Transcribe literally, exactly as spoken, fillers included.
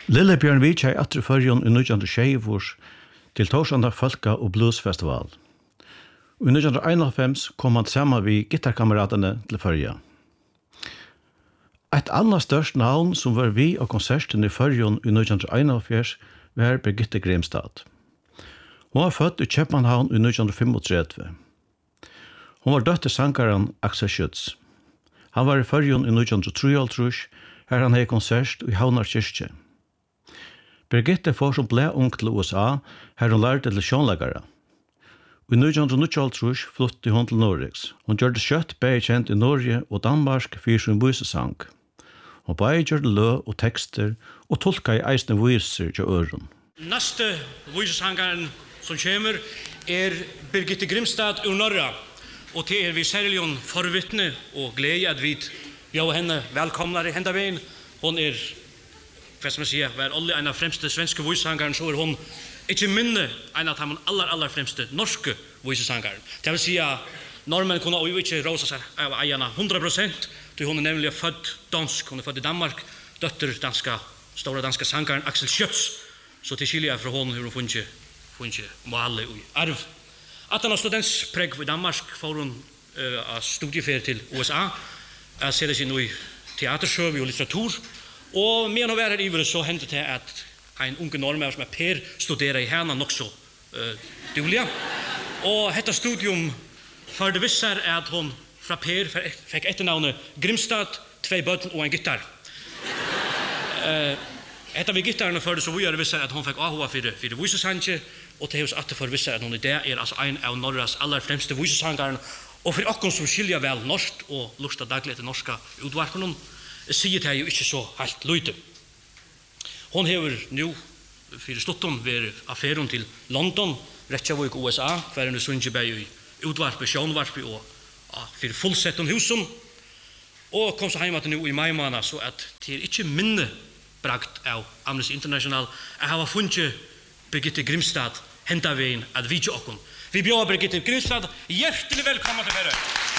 Lille Bjørn Vitjei atter i førjon i nitjan tjejvors til Torsanda Folka- og Bluesfestival. I nitjan einoghálvfems kom han sammen vi gitarkameratene til førja. Et annet størst navn som var vi av konserten i førjon i nitjan einoghálvfjerds var Birgitte Grimstad. Hun var født i København i nitjan femogtredve. Hun var døtt til sangaren Axel Schütz. Han var i førjon i nitjan treoghalvtrýss, her han hei konsert i Havnar kyrkje. Birgitte får som ble ung til U S A, her hun lærte til sjånleggere. I nitjan níggjuoghálvtrýss flytti hun til Norges. Hun gjør det kjøtt bare kjent i Norge og Danmark for sin visesang. Hun bare gjør det lø og tekster og tolka i eisne viser til øren. Neste visesangaren som kommer er Birgitte Grimstad ur Norra. Og til er vi særlig forvittne og glede at vi gjør henne velkomnere i hendaveien. Hun er, hva skal man si, var alle en av fremste svenske visesangaren, så er hun ikke minne en av de aller, aller fremste norske visesangaren. Det vil si at normen kunne jo ikke råse seg av eierne hundra prosent, til hun er nemlig født dansk, hun er født i Danmark, døtter danska, store danska sangaren Axel Schütz, så til skilja fra hun har hun funnet, funnet måle i arv. At han har studentspreg i Danmark får hun uh, studieferie til U S A, jeg ser det sin i teatersøv og litteratur, og medan hun var her ivrig så hendte det at en unge normer som er Per studerer i henne nok så uh, dårlig. Og dette studium for det visser er at hun fra Per fikk etternavnet Grimstad, tvei bøtten og en gitar. Uh, Etter vi gitarene for det så vi gjør det visser at hun fikk ahova for det visesangje, og til hos atter for visser at hun i det er altså en av Norras aller fremste visesangaren, og for okken som skiljer vel norsk og lusta daglig til norska utvarpen, sier det jo ikke så helt løyte. Hun hever nå for stutton ved affæren til London, Reykjavik, U S A, hver en sunge bei i utvarpe, sjånvarpe og ja, for fullsetton husen, og kom så hjemme til nå i maimana, så at det er ikke minne bragt av Amnesty International, jeg har funnet Birgitte Grimstad henta veien at vidje okken. Vi bjør Birgitte Grimstad hjertelig velkommen til dere.